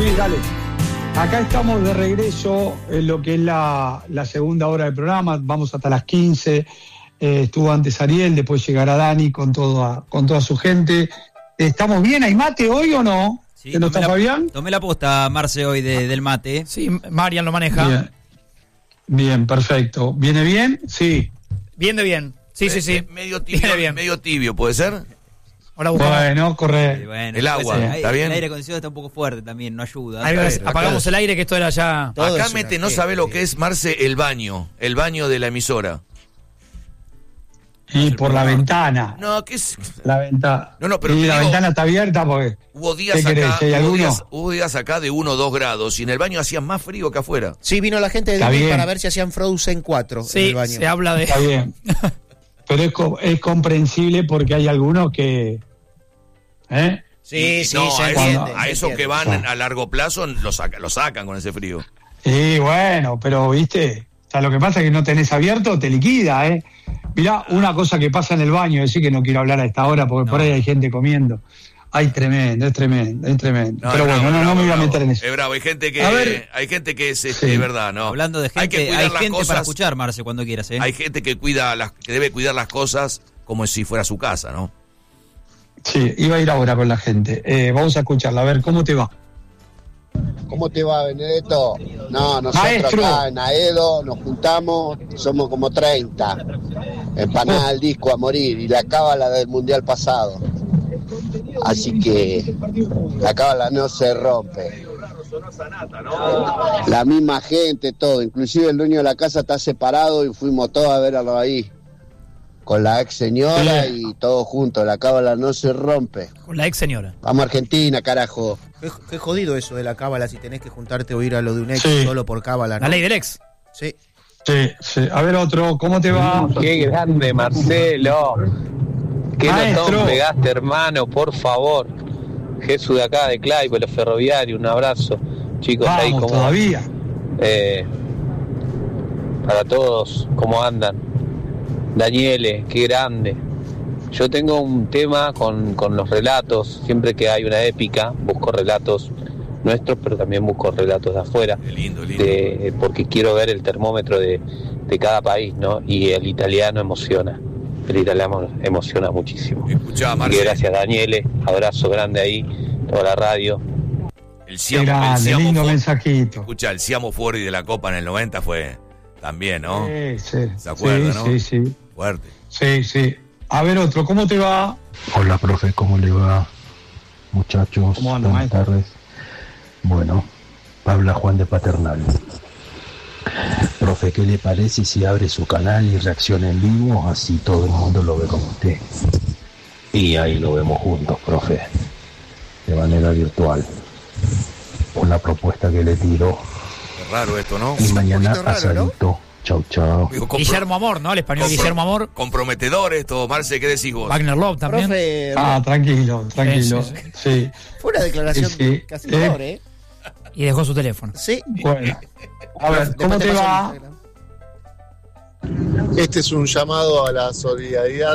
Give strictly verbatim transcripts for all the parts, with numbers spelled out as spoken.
Sí, dale. Acá estamos de regreso en lo que es la, la segunda hora del programa. Vamos hasta las quince. Eh, estuvo antes Ariel, después llegará Dani con toda, con toda su gente. ¿Estamos bien? ¿Hay mate hoy o no? Sí, ¿Que no está la, Fabián? Tomé la posta, Marce, hoy de, del mate. Sí, Marian lo maneja. Bien. Bien, perfecto. ¿Viene bien? Sí. Bien de bien. Sí, sí, sí. Medio tibio, bien. medio tibio, ¿puede ser? Ahora buscamos. Bueno, corre. Sí, bueno, el agua, pues, ¿está el, bien? El aire acondicionado está un poco fuerte también, no ayuda. Ahí, ver, apagamos acá- el aire, que esto era ya... Todo Acá es mete, una no sabe lo fiesta. que es, Marce, el baño. El baño de la emisora. Y por la ventana. No, ¿qué es? La ventana. No, no, pero y te la digo- ventana está abierta porque... Hubo días ¿Qué querés? acá, ¿Hay hubo alguno? días, hubo días acá de uno o dos grados y en el baño hacía más frío que afuera. Sí, vino la gente de Está Disney bien. para ver si hacían Frozen cuatro en Sí, el baño. se habla de... Está bien. Pero es, co- es comprensible porque hay algunos que... ¿Eh? Sí, Y- sí, no, se a, entiende, eso, a se esos que entiende. van a largo plazo lo, saca- lo sacan con ese frío. Sí, bueno, pero viste, o sea, lo que pasa es que no tenés abierto, te liquida, ¿eh? Mirá, una cosa que pasa en el baño, decir que no quiero hablar a esta hora porque No. por ahí hay gente comiendo. Ay, tremendo, es tremendo, es tremendo. No, pero es bueno, bravo, no, no bravo, me voy a bravo. meter en eso. Es bravo, hay gente que, A ver. hay gente que es este, Sí. verdad, ¿no? Hablando de hay gente, que hay, cuidar las gente cosas, para escuchar, Marce, cuando quieras, ¿eh? hay gente que cuida las, que debe cuidar las cosas como si fuera su casa, ¿no? Sí, iba a ir ahora con la gente. Eh, vamos a escucharla, a ver, ¿cómo te va? ¿Cómo te va, Benedetto? No, nosotros Maestro. acá en Aedo nos juntamos, somos como treinta. Empanada al disco a morir y la cábala del mundial pasado. Así que la cábala no se rompe. La misma gente, todo. Inclusive el dueño de la casa está separado y fuimos todos a verlo ahí. Con la ex señora y todos juntos. La cábala no se rompe. Con la ex señora. Vamos a Argentina, carajo. Qué, qué jodido eso de la cábala, si tenés que juntarte o ir a lo de un ex Sí. solo por cábala, ¿no? La ley del ex. Sí. Sí, sí. A ver, otro, ¿cómo te va? Qué grande, Marcelo. Qué Maestro. notón pegaste, hermano, por favor. Jesús de acá, de Claypole, ferroviario, un abrazo. Chicos, ahí Vamos, como... todavía. Eh, para todos, ¿cómo andan? Daniele, qué grande. Yo tengo un tema con, con los relatos. Siempre que hay una épica, busco relatos nuestros, pero también busco relatos de afuera. Qué lindo, lindo. De, porque quiero ver el termómetro de, de cada país, ¿no? Y el italiano emociona. El italiano emociona muchísimo. Escuchá, Así Marce, que gracias, Daniele. Abrazo grande ahí, toda la radio. el Qué Siamo, el grande, Siamo lindo Fu- mensajito. escuchá, el Siamo Fuori de la Copa en el noventa fue también, ¿no? Sí, sí. ¿Se acuerda, sí, no? sí, sí. Fuerte. Sí, sí. A ver, otro, ¿cómo te va? Hola, profe, ¿cómo le va? Muchachos, ¿Cómo anda, buenas maestro? tardes. Bueno, habla Juan de Paternal. Profe, ¿qué le parece si abre su canal y reacciona en vivo? Así todo el mundo lo ve como usted. Y ahí lo vemos juntos, profe. De manera virtual. Una propuesta que le tiro. Es raro esto, ¿no? Y mañana poquito raro, ¿no? asadito. Chau, chau. Digo, compro- Guillermo Amor, ¿no? El español compro- Guillermo Amor. Comprometedor esto, Marce, ¿qué decís vos? Wagner Love también. Profe, Ah, tranquilo, tranquilo. Sí, sí, Sí, fue una declaración Sí, sí. casi Eh. mejor, ¿eh? Y dejó su teléfono. Sí. bueno. A ver, Después ¿cómo te paso el va? Instagram. Este es un llamado a la solidaridad.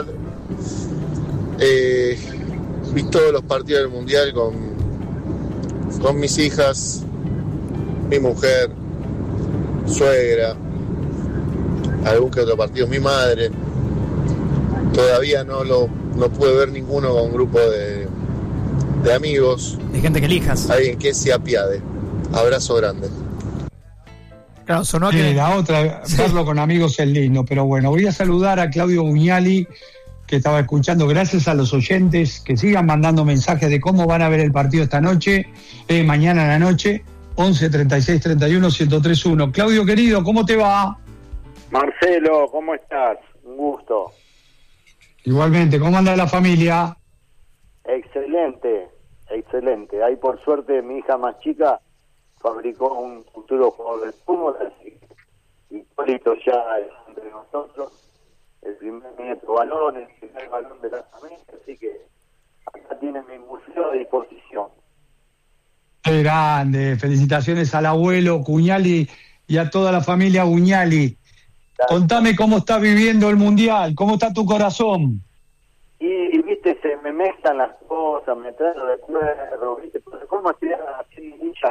Eh, vi todos los partidos del Mundial con, con mis hijas, mi mujer, suegra, algún que otro partido, mi madre. Todavía no lo no pude ver ninguno con un grupo de, de amigos. De gente que elijas. Alguien que se apiade. Abrazo grande. Claro, sonó Sí, que... la otra, verlo con amigos es lindo, pero bueno, voy a saludar a Claudio Buñali, que estaba escuchando, gracias a los oyentes que sigan mandando mensajes de cómo van a ver el partido esta noche, eh, mañana en la noche, once treinta y seis treinta y uno ciento tres uno. Claudio querido, ¿cómo te va? Marcelo, ¿cómo estás? Un gusto. Igualmente, ¿cómo anda la familia? Excelente, excelente. Ahí por suerte mi hija más chica fabricó un futuro jugador de fútbol, así que Hipólito ya es entre nosotros, el primer nieto balón, el primer balón de la familia, así que acá tienen mi museo a disposición. Qué grande, felicitaciones al abuelo Cuñali y a toda la familia Buñali. Contame cómo estás viviendo el Mundial, cómo está tu corazón. Y, y, viste, se me mezclan las cosas, me traen recuerdos, viste, cómo estoy haciendo hinchas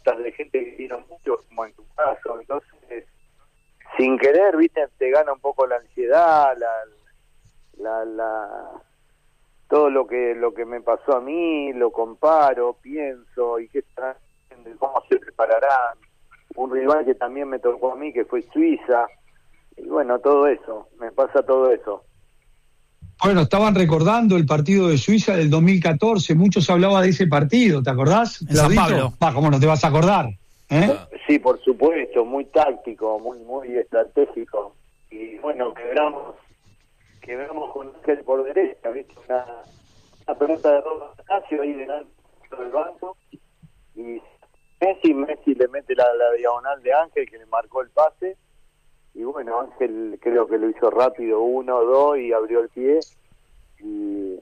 notas de gente que vieron mucho, como en tu caso, entonces sin querer, viste, te gana un poco la ansiedad, la, la, la todo lo que lo que me pasó a mí, lo comparo, pienso, y qué están, cómo se prepararán, un rival que también me tocó a mí, que fue Suiza, y bueno, todo eso, me pasa todo eso. Bueno, estaban recordando el partido de Suiza del dos mil catorce, muchos hablaban de ese partido, ¿te acordás? En San Pablo. Ah, ¿cómo no te vas a acordar? ¿Eh? Sí, por supuesto, muy táctico, muy muy estratégico, y bueno, quebramos quebramos con aquel por derecha, ¿viste? Una, una pelota de Roberto Casio ahí delante del banco, y Messi, Messi le mete la, la diagonal de Ángel, que le marcó el pase, y bueno, Ángel creo que lo hizo rápido, uno, dos, y abrió el pie, y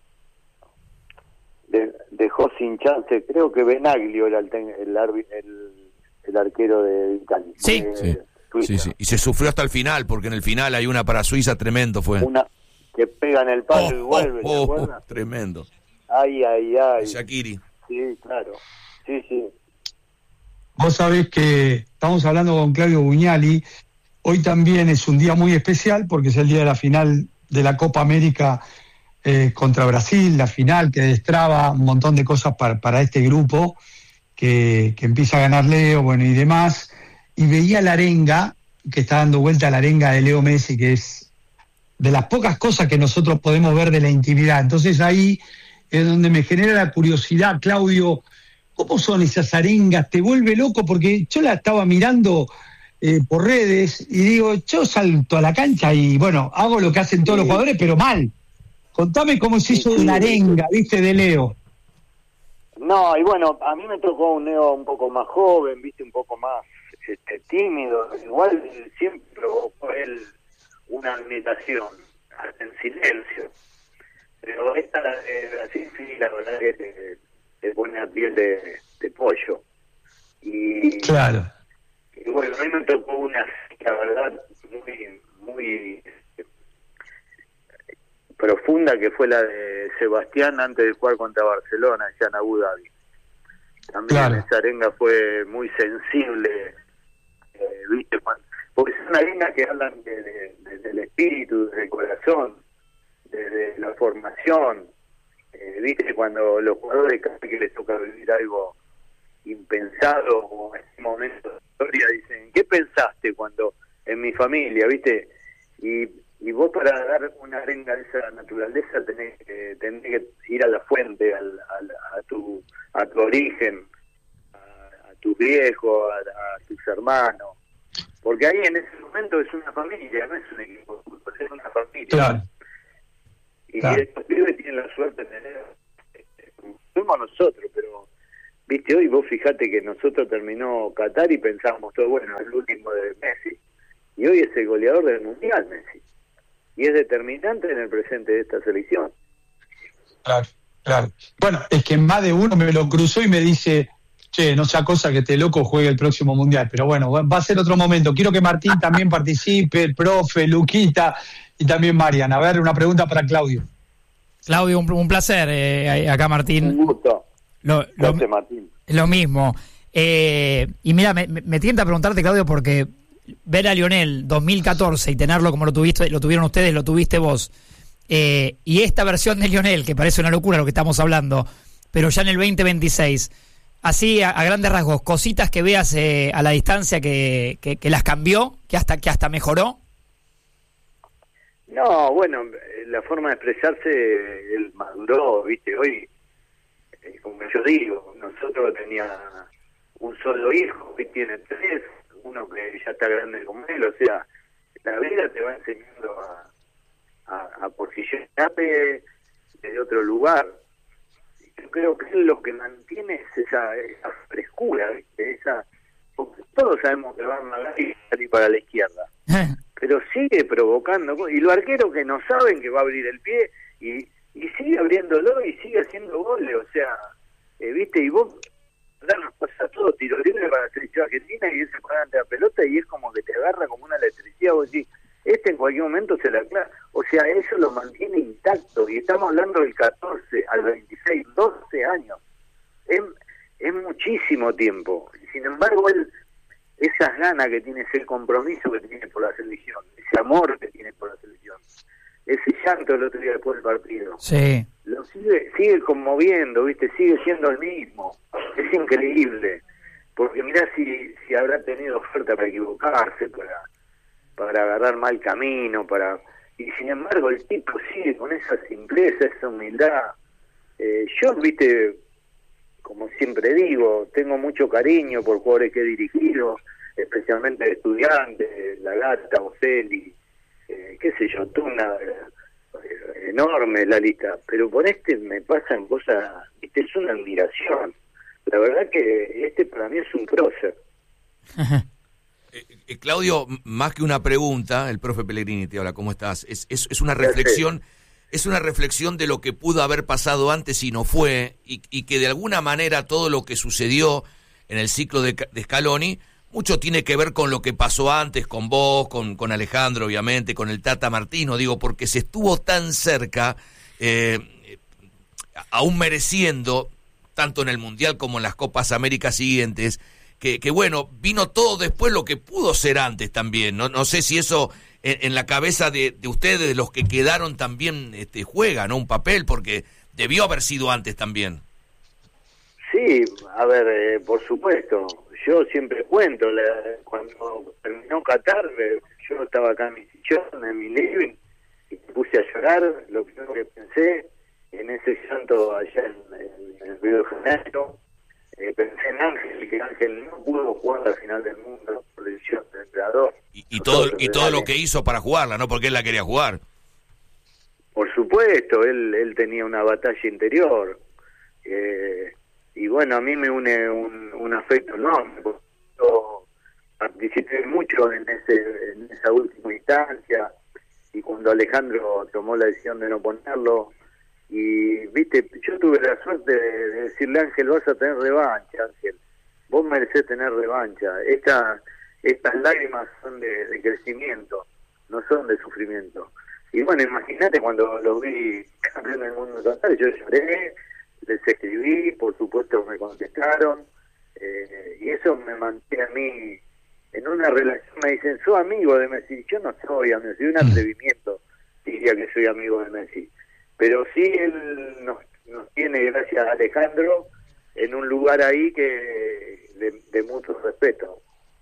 de, dejó sin chance, creo que Benaglio era el, el, el, el, el arquero de Italia. Sí, de, sí. Sí, sí. Y se sufrió hasta el final, porque en el final hay una para Suiza tremendo, fue. Una que pega en el palo oh, y vuelve, oh, ¿te oh, acuerdas? oh, tremendo. Ay, ay, ay. Shaqiri. Sí, claro. Sí, sí. Vos sabés que estamos hablando con Claudio Buñali. Hoy también es un día muy especial porque es el día de la final de la Copa América eh, contra Brasil, la final que destraba un montón de cosas para, para este grupo que, que empieza a ganar Leo, bueno, y demás. Y veía la arenga, que está dando vuelta la arenga de Leo Messi, que es de las pocas cosas que nosotros podemos ver de la intimidad. Entonces ahí es donde me genera la curiosidad, Claudio, ¿cómo son esas arengas? ¿Te vuelve loco? Porque yo la estaba mirando eh, por redes y digo, yo salto a la cancha y bueno, hago lo que hacen todos los jugadores, pero mal. Contame cómo es eso de la arenga, ¿viste? De Leo. No, y bueno, a mí me tocó un Leo un poco más joven, viste, un poco más este, tímido. Igual siempre provocó él una admiración, hasta en silencio. Pero esta, la de Brasil, sí, la verdad que te, te pone a piel de, de pollo. Y, claro. Y bueno, a mí me tocó una, la verdad, muy, muy profunda, que fue la de Sebastián antes de jugar contra Barcelona, ya en Abu Dhabi. También claro. Esa arenga fue muy sensible, eh, ¿viste? Porque son arengas que hablan de, de, de, del espíritu, del corazón, de, de la formación, eh, ¿viste? Cuando los jugadores cada vez que les toca vivir algo impensado o en este momento de historia dicen, ¿qué pensaste cuando en mi familia, viste? Y, y vos para dar una arenga de esa naturaleza tenés que, tenés que ir a la fuente, al, al, a tu a tu origen, a, a tus viejos, a, a tus hermanos, porque ahí en ese momento es una familia, no es un equipo de fútbol, es una familia. Claro. Y claro. Estos pibes tienen la suerte de tener, este, fuimos nosotros, pero viste, hoy vos fijate que nosotros terminó Qatar y pensamos todo, bueno, es el último de Messi, y hoy es el goleador del Mundial Messi, y es determinante en el presente de esta selección. Claro, claro. Bueno, es que más de uno me lo cruzó y me dice, che, no sea cosa que este loco juegue el próximo Mundial, pero bueno, va a ser otro momento. Quiero que Martín también participe, el profe, Luquita y también Marian. A ver, una pregunta para Claudio. Claudio, un, un placer, eh, acá Martín. Un gusto. Lo, lo, Gracias, Martín. Lo mismo. Eh, y mira, me, me tienta preguntarte, Claudio, porque ver a Lionel dos mil catorce y tenerlo como lo tuviste, lo tuvieron ustedes, lo tuviste vos, eh, y esta versión de Lionel, que parece una locura lo que estamos hablando, pero ya en el veinte veintiséis, así a, a grandes rasgos, cositas que veas eh, a la distancia que, que, que las cambió, que hasta que hasta mejoró. No, bueno, la forma de expresarse, él maduró, viste, hoy, eh, como yo digo, nosotros tenía un solo hijo, hoy tiene tres, uno que ya está grande como él, o sea, la vida te va enseñando a, a, a posicionarte desde otro lugar. Yo creo que él lo que mantiene es esa, esa frescura, ¿viste? Esa, porque todos sabemos que van a ganar y salir para la izquierda, pero sigue provocando, y los arqueros que no saben que va a abrir el pie y, y sigue abriéndolo y sigue haciendo goles, o sea, eh, viste, y vos nos pasa todo tiro libre para la selección argentina y él se pone ante la pelota y es como que te agarra como una electricidad, vos decís, este en cualquier momento se la clava, o sea, eso lo mantiene intacto, y estamos hablando del catorce al veintiséis, doce años, es, es mucho muchísimo tiempo. Sin embargo, él, esas ganas que tiene, ese compromiso que tiene por la selección, ese amor que tiene por la selección, ese llanto el otro día después del partido, sí, lo sigue, sigue conmoviendo, ¿viste? Sigue siendo el mismo. Es increíble. Porque mirá si, si habrá tenido oferta para equivocarse, para, para agarrar mal camino, para... Y sin embargo el tipo sigue con esa simpleza, esa humildad. Eh, yo, viste, como siempre digo, tengo mucho cariño por jugadores que he dirigido, especialmente de Estudiantes, La Gata, Boselli, eh, qué sé yo, Tuna, eh, enorme la lista. Pero por este me pasan cosas, viste, es una admiración. La verdad que este para mí es un prócer. Eh, eh, Claudio, más que una pregunta, el profe Pellegrini te habla, ¿cómo estás? Es, es, es una reflexión, es una reflexión de lo que pudo haber pasado antes y no fue, y, y que de alguna manera todo lo que sucedió en el ciclo de, de Scaloni, mucho tiene que ver con lo que pasó antes, con vos, con, con Alejandro, obviamente, con el Tata Martino, digo, porque se estuvo tan cerca, eh, aún mereciendo, tanto en el Mundial como en las Copas Américas siguientes, Que, que bueno, vino todo después lo que pudo ser antes también. No, no sé si eso en, en la cabeza de, de ustedes, de los que quedaron, también este, juega, ¿no? Un papel, porque debió haber sido antes también. Sí, a ver, eh, por supuesto. Yo siempre cuento, la, cuando terminó Qatar, eh, yo estaba acá en mi sillón, en mi living, y me puse a llorar. Lo primero que pensé en ese llanto allá en, en, en Río de Janeiro. Eh, pensé en Ángel, que Ángel no pudo jugar la final del mundo por decisión del entrenador. Y, y todo y todo lo que hizo para jugarla, ¿no? Porque él la quería jugar. Por supuesto, él él tenía una batalla interior. Eh, y bueno, a mí me une un, un afecto enorme. Porque yo participé mucho en, ese, en esa última instancia. Y cuando Alejandro tomó la decisión de no ponerlo... Y, viste, yo tuve la suerte de, de decirle, Ángel, vas a tener revancha, Ángel. Vos merecés tener revancha. Esta, estas lágrimas son de, de crecimiento, no son de sufrimiento. Y bueno, imagínate cuando lo vi campeón del mundo total, yo lloré, les escribí, por supuesto me contestaron, eh, y eso me mantiene a mí en una relación. Me dicen, ¿sos amigo de Messi? Yo no soy amigo, soy un atrevimiento, diría que soy amigo de Messi. Pero sí él nos, nos tiene, gracias a Alejandro, en un lugar ahí que de, de mucho respeto.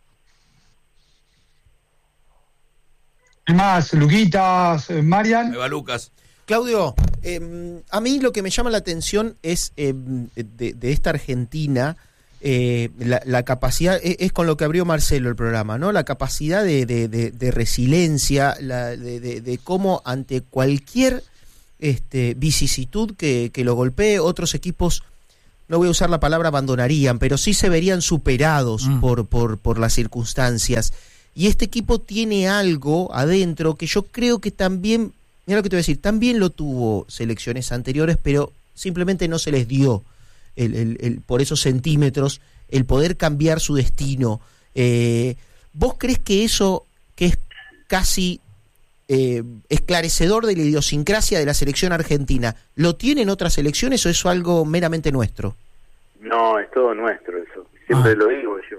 ¿Qué más? Luquitas, Marian. Ahí va Lucas. Claudio, eh, a mí lo que me llama la atención es eh, de, de esta Argentina, eh, la, la capacidad, es, es con lo que abrió Marcelo el programa, ¿no? La capacidad de, de, de, de resiliencia, la, de, de, de cómo ante cualquier Este, vicisitud que, que lo golpee, otros equipos, no voy a usar la palabra abandonarían, pero sí se verían superados mm. por, por, por las circunstancias. Y este equipo tiene algo adentro que yo creo que también, mira lo que te voy a decir, también lo tuvo selecciones anteriores, pero simplemente no se les dio el, el, el, por esos centímetros el poder cambiar su destino. Eh, ¿Vos crees que eso, que es casi Eh, esclarecedor de la idiosincrasia de la selección argentina, ¿lo tienen otras selecciones o es algo meramente nuestro? No, es todo nuestro eso, siempre ah. lo digo yo.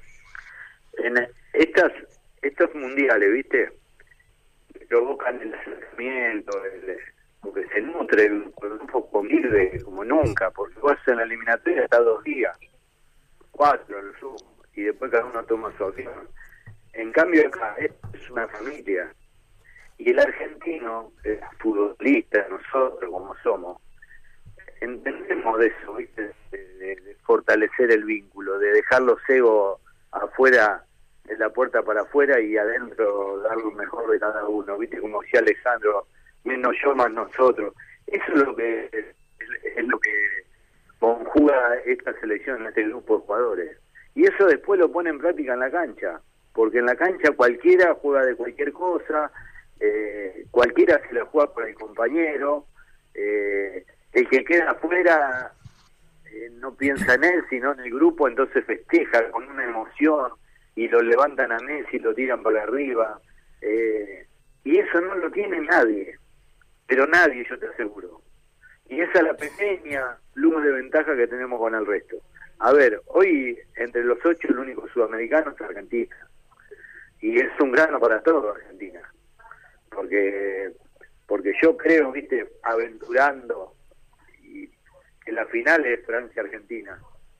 En estas estos mundiales, ¿viste? Provocan el acercamiento, el, porque se nutre el grupo, convive como nunca, porque vas en la eliminatoria hasta dos días, cuatro lo sumo, y después cada uno toma su avión. En cambio acá es una familia. Y el argentino, el futbolista, nosotros como somos, entendemos de eso, ¿viste? De, de, de fortalecer el vínculo, de dejar los egos afuera, de la puerta para afuera y adentro dar lo mejor de cada uno, ¿viste? Como decía Alejandro, menos yo más nosotros. Eso es lo que es, es lo que conjuga esta selección, este grupo de jugadores. Y eso después lo pone en práctica en la cancha, porque en la cancha cualquiera juega de cualquier cosa. Eh, cualquiera se la juega por el compañero, eh, el que queda afuera eh, no piensa en él sino en el grupo, entonces festeja con una emoción y lo levantan a Messi y lo tiran para arriba, eh, y eso no lo tiene nadie, pero nadie, yo te aseguro. Y esa es la pequeña luz de ventaja que tenemos con el resto. A ver, hoy entre los ocho el único sudamericano es Argentina. Y es un grano para todo Argentina. Porque porque yo creo, viste, aventurando, y que la final es Francia-Argentina.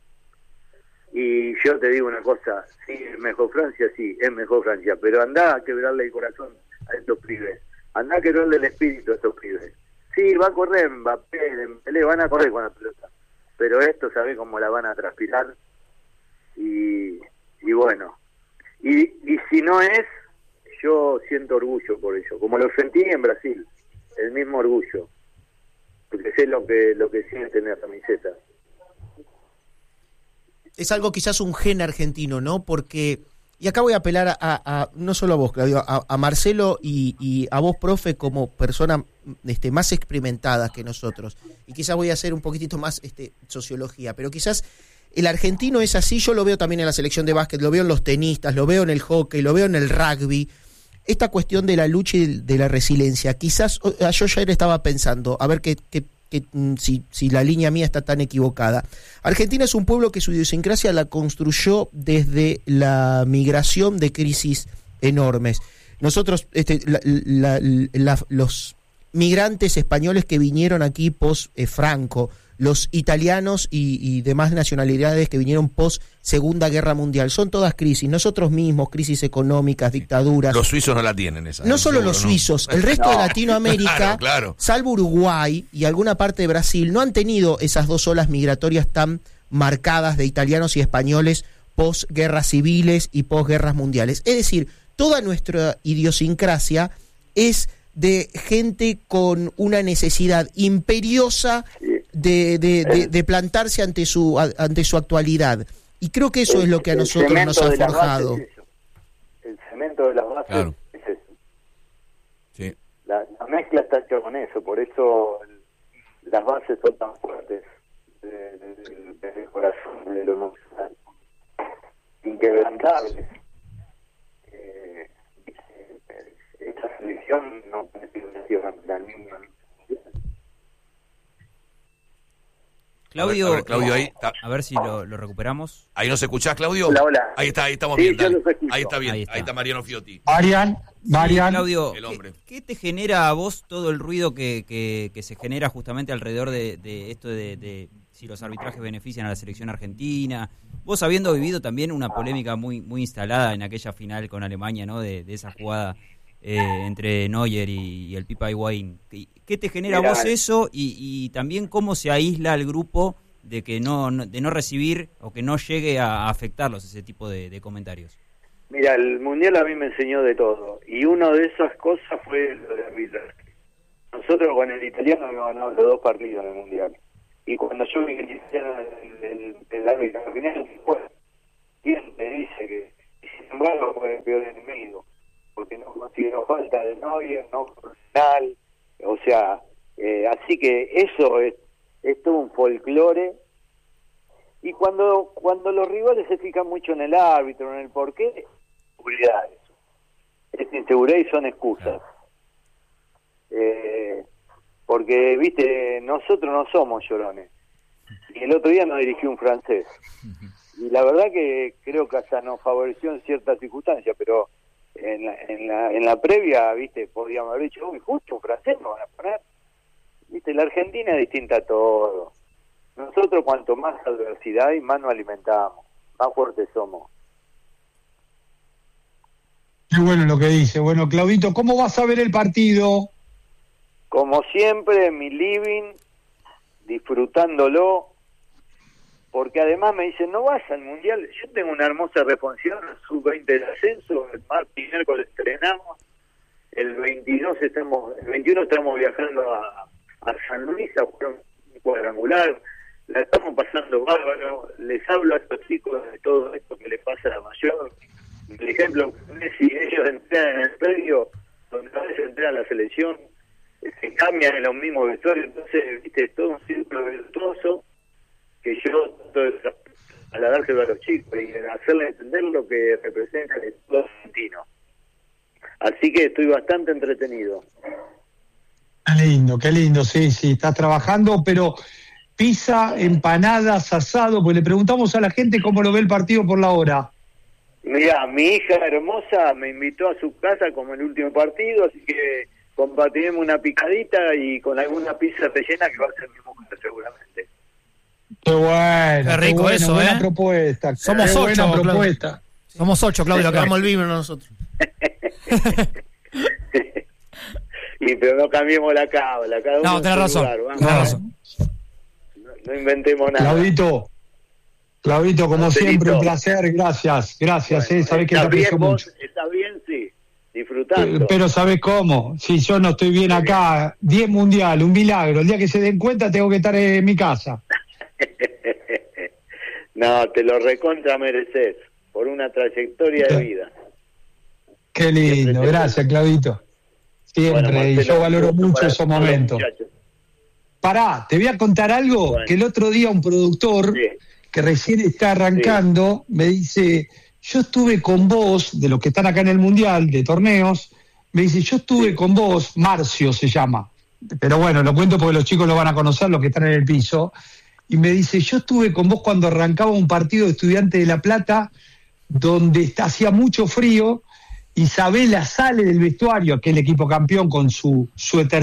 Y yo te digo una cosa, sí, es mejor Francia, sí, es mejor Francia, pero andá a quebrarle el corazón a estos pibes, andá a quebrarle el espíritu a estos pibes. Sí, va a correr Mbappé, Dembélé, van a correr con la pelota, pero esto sabe cómo la van a transpirar, y, y bueno, y, y si no es, yo siento orgullo por ello, como lo sentí en Brasil, el mismo orgullo, porque sé lo que, lo que siente en la camiseta. Es algo quizás un gen argentino, ¿no? Porque, y acá voy a apelar a, a, a no solo a vos, Claudio, a, a Marcelo y, y a vos, profe, como persona este, más experimentada que nosotros. Y quizás voy a hacer un poquitito más este, sociología, pero quizás el argentino es así, yo lo veo también en la selección de básquet, lo veo en los tenistas, lo veo en el hockey, lo veo en el rugby. Esta cuestión de la lucha y de la resiliencia, quizás yo ya estaba pensando, a ver qué... qué Que, si, si la línea mía está tan equivocada. Argentina es un pueblo que su idiosincrasia la construyó desde la migración de crisis enormes. Nosotros, este, la, la, la, los migrantes españoles que vinieron aquí post eh, Franco, los italianos y, y demás nacionalidades que vinieron post Segunda Guerra Mundial, son todas crisis, nosotros mismos, crisis económicas, dictaduras. Los suizos no la tienen esa. No solo los suizos, el resto no. de Latinoamérica, claro, claro. salvo Uruguay y alguna parte de Brasil, no han tenido esas dos olas migratorias tan marcadas de italianos y españoles post guerras civiles y post guerras mundiales. Es decir, toda nuestra idiosincrasia es de gente con una necesidad imperiosa de, de, de, de plantarse ante su ante su actualidad. Y creo que eso el, es lo que a nosotros nos ha forjado. Es el cemento de las bases claro. es eso. Sí. La, la mezcla está hecha con eso, por eso el, las bases son tan fuertes desde el corazón, de lo emocional, inquebrantables. Eh, esta selección no parece que haya sido la misma. Claudio, a ver, a ver, Claudio, ahí está. A ver si lo, lo recuperamos. ¿Ahí nos escuchás, Claudio? Hola, hola. Ahí está, ahí estamos Sí, bien. yo Dale. los escucho. Ahí está bien, Ahí ahí está. está, Mariano Fiotti. Marian, Marian. Sí, Claudio, El hombre. ¿qué, qué te genera a vos todo el ruido que, que, que se genera justamente alrededor de, de esto de, de si los arbitrajes benefician a la selección argentina? Vos habiendo vivido también una polémica muy muy instalada en aquella final con Alemania, ¿no? De, de esa jugada eh, entre Neuer y, y el Pipa Higuaín. ¿Qué te genera Mirá, a vos eso y, y también cómo se aísla el grupo de que no, no de no recibir o que no llegue a afectarlos ese tipo de, de comentarios? Mira, el Mundial a mí me enseñó de todo, y una de esas cosas fue lo de arbitraje. Nosotros con el italiano hemos ganado los dos partidos en el Mundial, y cuando yo vi que el italiano, el, el, el árbitro al final, pues, siempre dice que, y sin embargo, fue el peor enemigo, porque no consiguió falta de Neuer, no personal, o sea, eh, así que eso es, es todo un folclore. Y cuando cuando los rivales se fijan mucho en el árbitro, en el porqué, es inseguridad eso. Es inseguridad y son excusas. Eh, porque, viste, nosotros no somos llorones. Y el otro día nos dirigió un francés. Y la verdad que creo que hasta nos favoreció en ciertas circunstancias, pero en la, en la, en la previa, viste, podíamos haber dicho, uy, justo un francés nos van a poner. Viste, la Argentina es distinta a todo. Nosotros cuanto más adversidad hay, más nos alimentamos, más fuertes somos. Qué bueno lo que dice. Bueno, Claudito, ¿cómo vas a ver el partido? Como siempre, en mi living, disfrutándolo, porque además me dicen, ¿no vas al Mundial? Yo tengo una hermosa responsabilidad, sub veinte del ascenso, el martes y miércoles estrenamos, el veintidós estamos, el veintiuno estamos viajando a, a San Luis a jugar un cuadrangular. La estamos pasando bárbaro, les hablo a estos chicos de todo esto que les pasa a la mayor. Por ejemplo, si ellos entrenan en el predio, donde a veces entrenan la selección, se cambian en los mismos vestuarios, entonces, viste, todo un círculo virtuoso que yo trato de trasladárselo a los chicos y hacerles entender lo que representa el Estado argentino. Así que estoy bastante entretenido. Qué lindo, qué lindo, sí, sí, estás trabajando, pero pizza, empanadas, asado, pues le preguntamos a la gente cómo lo ve el partido por la hora. Mira, mi hija hermosa me invitó a su casa como el último partido, así que compartiremos una picadita y con alguna pizza rellena que va a ser mi mujer seguramente. Qué bueno, qué rico qué bueno, eso, buena ¿eh? propuesta. Somos qué ocho, buena Claudio. propuesta. Somos ocho, Claudio, acá. Vamos el vino nosotros. Y pero no cambiemos la cábala, cada uno No, en tenés su razón. lugar, vamos. Tenés razón. No, no inventemos nada. Claudito, Claudito, como Marcelito. siempre, un placer, gracias, gracias, Bueno, eh, sabés que te ¿estás bien aprecio vos? mucho. ¿Estás bien? Sí, disfrutando. Eh, Pero ¿sabés cómo? Si yo no estoy bien acá, diez mundial, un milagro, el día que se den cuenta tengo que estar en mi casa. No, te lo recontra mereces por una trayectoria de vida. Qué lindo, gracias, Claudito. Siempre, Bueno, y Marcelo, yo valoro un gusto mucho para esos todos los momentos. muchachos. Pará, te voy a contar algo, Bueno. que el otro día un productor Sí. que recién está arrancando me dice, yo estuve con vos, de los que están acá en el Mundial, de torneos, me dice, yo estuve con vos, Marcio se llama, pero bueno, lo cuento porque los chicos lo van a conocer, los que están en el piso, y me dice, yo estuve con vos cuando arrancaba un partido de Estudiantes de La Plata, donde hacía mucho frío, Isabela sale del vestuario, aquel equipo campeón con su suéter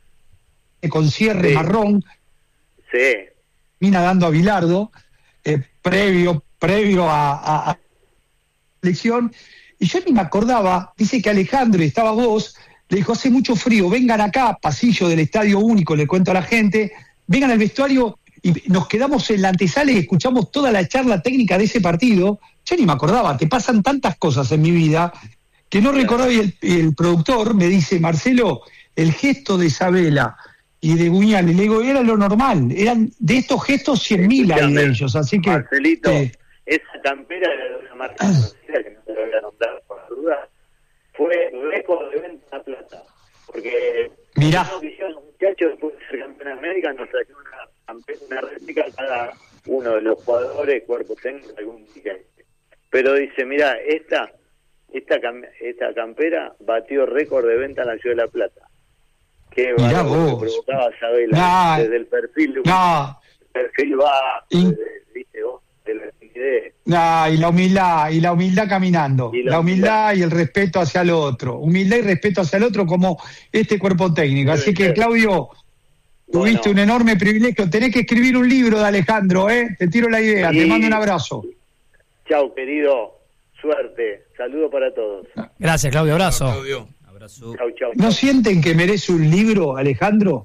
con cierre Sí. marrón, Sí, termina dando a Bilardo, eh, previo, previo a, a, a la elección, y yo ni me acordaba, dice que Alejandro, y estaba vos, le dijo, hace mucho frío, vengan acá, pasillo del Estadio Único, le cuento a la gente, vengan al vestuario, y nos quedamos en la antesala y escuchamos toda la charla técnica de ese partido. Yo ni me acordaba, te pasan tantas cosas en mi vida, que no recordaba, y el, el productor me dice, Marcelo, el gesto de Isabela y de Guñán, y le digo, era lo normal, eran de estos gestos cien mil hay de ellos, así que... Marcelito, eh, esa campera de una marca comercial, que no te lo voy a nombrar por la duda, fue récord de venta en La Plata. Porque Mirá. lo que hicieron los muchachos después de ser campeón de América, nos trajeron una, campe- una réplica a cada uno de los jugadores, cuerpo técnico, algún dirigente. Pero dice, mira, esta, esta, cam- esta campera batió récord de venta en la ciudad de La Plata. Qué Mirá valor que vos. provocaba Isabela, No, desde el perfil de un no, perfil bajo, Y- desde, viste vos, de la timidez. no, y la humildad, y la humildad caminando, Y la la humildad y el respeto hacia el otro, humildad y respeto hacia el otro como este cuerpo técnico. Así que, Claudio, tuviste Bueno. un enorme privilegio, tenés que escribir un libro de Alejandro, ¿eh? Te tiro la idea, Sí. te mando un abrazo. Chau, querido. Suerte. Saludo para todos. Gracias, Claudio, abrazo. Claudio. Abrazo. Chau, chau. ¿No sienten que merece un libro, Alejandro?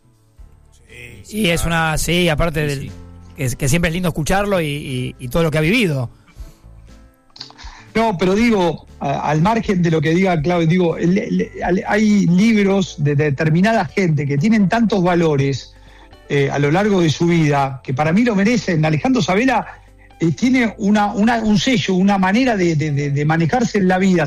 Y es una, sí, aparte Sí, del, sí. Que, que siempre es lindo escucharlo y, y- y todo lo que ha vivido. No, pero digo, a- al margen de lo que diga Claudio, digo, el- el- al- hay libros de determinada gente que tienen tantos valores eh, a lo largo de su vida, que para mí lo merecen. Alejandro Sabela eh, tiene una, una, un sello, una manera de, de- de- de manejarse en la vida.